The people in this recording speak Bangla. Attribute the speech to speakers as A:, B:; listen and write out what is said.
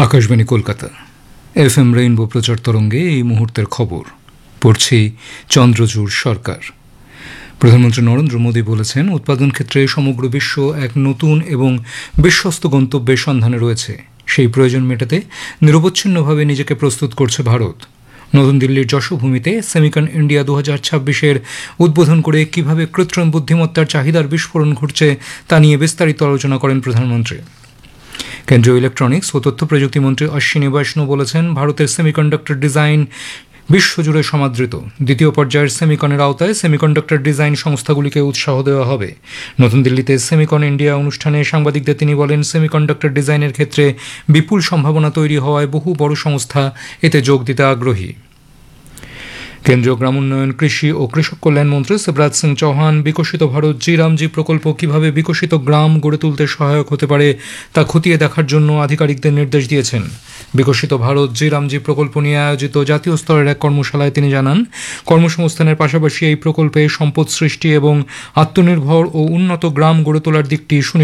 A: আকাশবাণী কলকাতা FM রেইনবো প্রচার তরঙ্গে এই মুহূর্তের খবর পড়ছি চন্দ্রচূড় সরকার। প্রধানমন্ত্রী নরেন্দ্র মোদী বলেছেন, উৎপাদন ক্ষেত্রে সমগ্র বিশ্ব এক নতুন এবং বিশ্বস্ত গন্তব্যের সন্ধানে রয়েছে। সেই প্রয়োজন মেটাতে নিরবচ্ছিন্নভাবে নিজেকে প্রস্তুত করছে ভারত। নতুন দিল্লির যশোভূমিতে সেমিকন ইন্ডিয়া 2026-এর উদ্বোধন করে কিভাবে কৃত্রিম বুদ্ধিমত্তার চাহিদার বিস্ফোরণ ঘটছে তা নিয়ে বিস্তারিত আলোচনা করেন প্রধানমন্ত্রী। কেন্দ্রীয় ইলেকট্রনিক্স ও তথ্য প্রযুক্তি মন্ত্রী অশ্বিনী বৈষ্ণব বলেছেন, ভারতের সেমিকন্ডাক্টর ডিজাইন বিশ্বজুড়ে সমাদৃত। দ্বিতীয় পর্যায়ের সেমিকনের আওতায় সেমিকন্ডাক্টর ডিজাইন সংস্থাগুলিকে উৎসাহ দেওয়া হবে। নতুন দিল্লিতে সেমিকন ইন্ডিয়া অনুষ্ঠানে সাংবাদিকদের তিনি বলেন, সেমিকন্ডাক্টর ডিজাইনের ক্ষেত্রে বিপুল সম্ভাবনা তৈরি হওয়ায় বহু বড় সংস্থা এতে যোগ দিতে আগ্রহী। কেন্দ্রীয় গ্রামোন্নয়ন, কৃষি ও কৃষক কল্যাণ মন্ত্রী শিবরাজ সিং চৌহান বিকশিত ভারত জি রামজি প্রকল্প কিভাবে বিকশিত গ্রাম গড়ে তুলতে সহায়ক হতে পারে তা খতিয়ে দেখার জন্য আধিকারিকদের নির্দেশ দিয়েছেন। বিকশিত ভারত জি রামজি প্রকল্প নিয়ে আয়োজিত জাতীয় স্তরের এক কর্মশালায় তিনি জানান, কর্মসংস্থানের পাশাপাশি এই প্রকল্পে সম্পদ সৃষ্টি এবং আত্মনির্ভর ও উন্নত গ্রাম গড়ে তোলার দিকটি